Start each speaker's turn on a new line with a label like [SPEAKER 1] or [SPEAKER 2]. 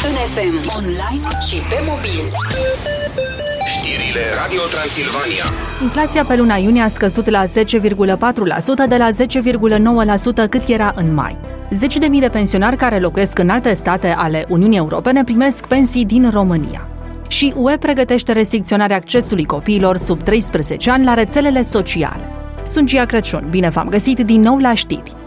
[SPEAKER 1] în FM, online și pe mobil.
[SPEAKER 2] Știrile Radio Transilvania.
[SPEAKER 3] Inflația pe luna iunie a scăzut la 10,4% de la 10,9% cât era în mai. 10.000 de pensionari care locuiesc în alte state ale Uniunii Europene primesc pensii din România. Și UE pregătește restricționarea accesului copiilor sub 13 ani la rețelele sociale. Sunt Gia Crăciun, bine v-am găsit din nou la știri.